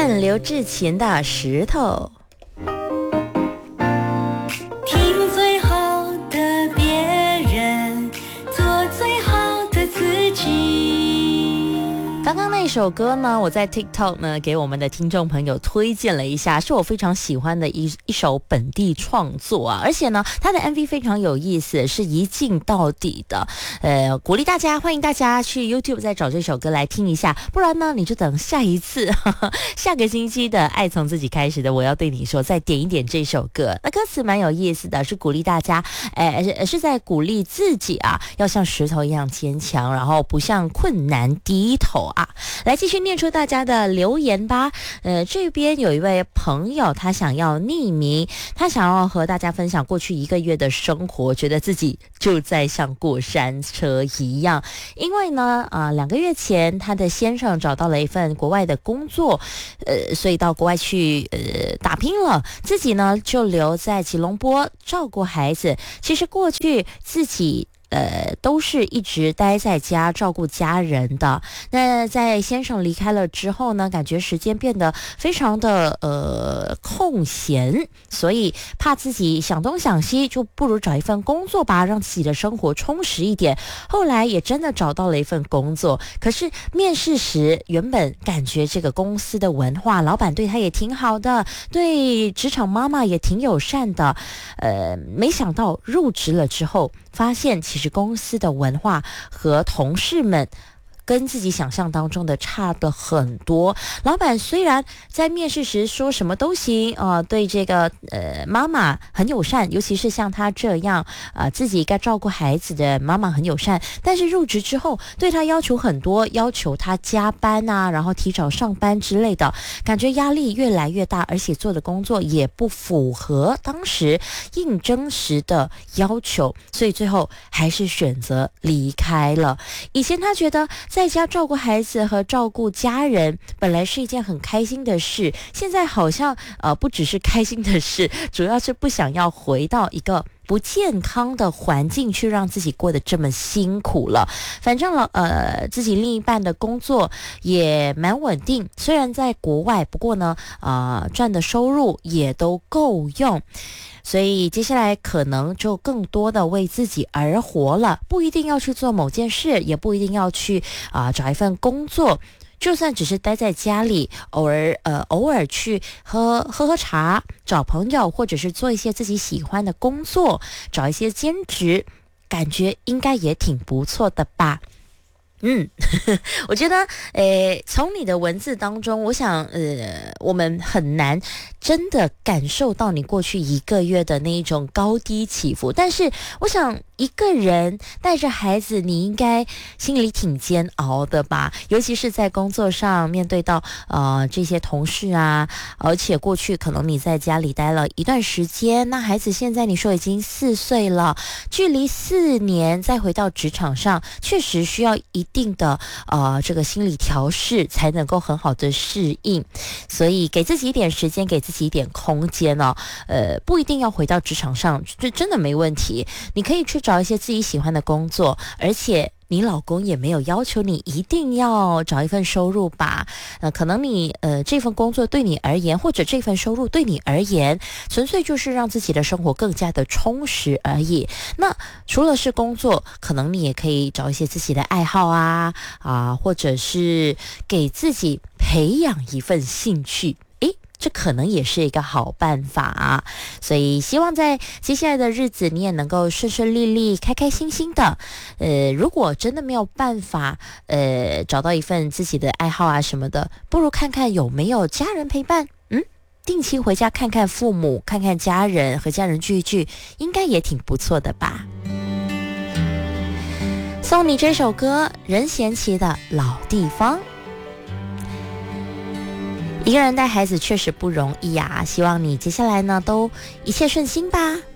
看刘志勤的《石头》。 听最好的别人，做最好的自己。 刚刚那首歌呢，我在 TikTok 呢给我们的听众朋友推荐了一下，是我非常喜欢的一首本地创作啊，而且呢，它的 MV 非常有意思，是一镜到底的。鼓励大家，欢迎大家去 YouTube 再找这首歌来听一下，不然呢，你就等下一次下个星期的《爱从自己开始》的我要对你说，再点一点这首歌。那歌词蛮有意思的，是鼓励大家，是在鼓励自己啊，要像石头一样坚强，然后不向困难低头啊。来继续念出大家的留言吧。这边有一位朋友，他想要匿名，他想要和大家分享过去1个月的生活，觉得自己就在像过山车一样。因为呢，2个月前他的先生找到了一份国外的工作，所以到国外去打拼了，自己呢就留在吉隆坡照顾孩子。其实过去自己都是一直待在家照顾家人的。那在先生离开了之后呢，感觉时间变得非常的空闲，所以怕自己想东想西，就不如找一份工作吧，让自己的生活充实一点。后来也真的找到了一份工作，可是面试时原本感觉这个公司的文化，老板对他也挺好的，对职场妈妈也挺友善的，没想到入职了之后，发现其实公司的文化和同事们跟自己想象当中的差的很多。老板虽然在面试时说什么都行对这个妈妈很友善，尤其是像他这样自己该照顾孩子的妈妈很友善，但是入职之后对他要求很多，要求他加班啊，然后提早上班之类的，感觉压力越来越大，而且做的工作也不符合当时应征时的要求，所以最后还是选择离开了。以前他觉得在家照顾孩子和照顾家人本来是一件很开心的事，现在好像不只是开心的事，主要是不想要回到一个不健康的环境去让自己过得这么辛苦了。反正自己另一半的工作也蛮稳定，虽然在国外，不过呢赚的收入也都够用，所以接下来可能就更多的为自己而活了，不一定要去做某件事，也不一定要去找一份工作，就算只是待在家里，偶尔去喝茶，找朋友，或者是做一些自己喜欢的工作，找一些兼职，感觉应该也挺不错的吧。我觉得从你的文字当中，我想我们很难真的感受到你过去1个月的那一种高低起伏，但是我想一个人带着孩子，你应该心里挺煎熬的吧，尤其是在工作上面对到这些同事啊，而且过去可能你在家里待了一段时间，那孩子现在你说已经4岁了，距离4年再回到职场上，确实需要一定的这个心理调试才能够很好的适应，所以给自己一点时间，给自己一点空间不一定要回到职场上，这真的没问题，你可以去找一些自己喜欢的工作，而且你老公也没有要求你一定要找一份收入吧，可能你这份工作对你而言，或者这份收入对你而言，纯粹就是让自己的生活更加的充实而已。那除了是工作，可能你也可以找一些自己的爱好或者是给自己培养一份兴趣，这可能也是一个好办法所以希望在接下来的日子你也能够顺顺利利，开开心心的。如果真的没有办法找到一份自己的爱好什么的，不如看看有没有家人陪伴，定期回家看看父母，看看家人，和家人聚一聚，应该也挺不错的吧。送你这首歌，任贤齐的《老地方》。一个人带孩子确实不容易希望你接下来呢都一切顺心吧。